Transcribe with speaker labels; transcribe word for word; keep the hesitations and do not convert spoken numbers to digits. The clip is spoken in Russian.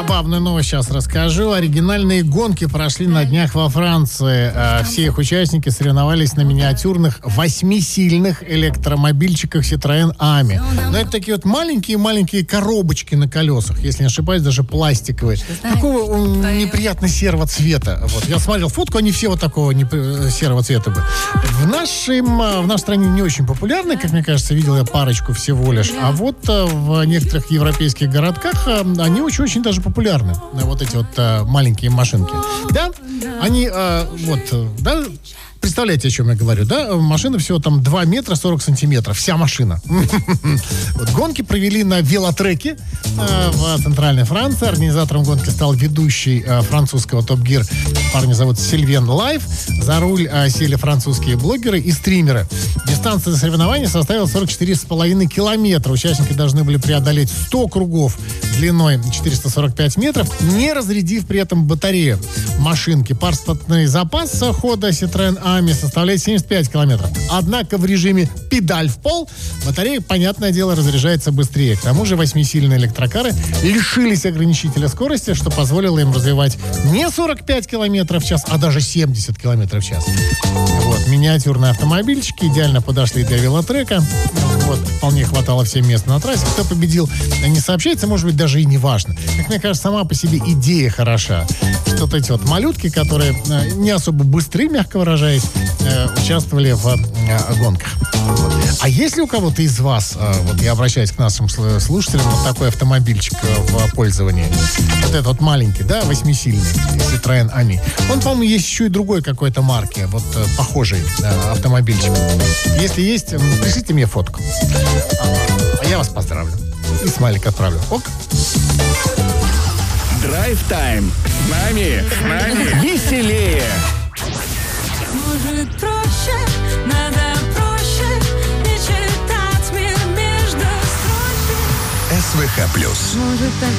Speaker 1: Забавную новость сейчас расскажу. Оригинальные гонки прошли на днях во Франции. Все их участники соревновались на миниатюрных восьмисильных электромобильчиках Citroën Ami. Но это такие вот маленькие-маленькие коробочки на колесах, если не ошибаюсь, даже пластиковые. Такого неприятно серого цвета. Вот. Я смотрел фотку, они все вот такого не, серого цвета были. В, нашем, в нашей стране не очень популярны, как мне кажется, видел я парочку всего лишь. А вот в некоторых европейских городках они очень-очень даже популярны. Вот эти вот маленькие машинки. Да, они вот, да, представляете, о чем я говорю, да? Машина всего там два метра сорок сантиметров. Вся машина. Вот, гонки провели на велотреке э, в центральной Франции. Организатором гонки стал ведущий э, французского Top Gear. Парня зовут Сильвен Лайв. За руль э, сели французские блогеры и стримеры. Дистанция соревнований составила сорок четыре с половиной километра. Участники должны были преодолеть сто кругов длиной четыреста сорок пять метров, не разрядив при этом батарею машинки. Парусный запас хода Citroën Ami составляет семьдесят пять километров. Однако в режиме педаль в пол батарея, понятное дело, разряжается быстрее. К тому же восьмисильные электрокары лишились ограничителя скорости, что позволило им развивать не сорок пять километров в час, а даже семьдесят километров в час. Вот. Миниатюрные автомобильчики идеально подошли для велотрека. Вот. Вполне хватало всем мест на трассе. Кто победил, не сообщается, может быть, даже и не важно. Как мне кажется, сама по себе идея хороша. Что вот эти вот малютки, которые не особо быстры, мягко выражаясь, участвовали в гонках. Вот. А если у кого-то из вас, вот я обращаюсь к нашим слушателям, вот такой автомобильчик в пользовании, вот этот вот маленький, да, восьмисильный Citroën Ami, он, по-моему, есть еще и другой какой-то марки, вот похожий автомобильчик. Если есть, пришлите мне фотку. А я вас поздравлю. И смайлик отправлю. Ок.
Speaker 2: Драйв-тайм. С нами, с нами веселее.
Speaker 3: Может, проще, надо проще, не читать мир между строчек.
Speaker 2: СВХ плюс.
Speaker 3: Может,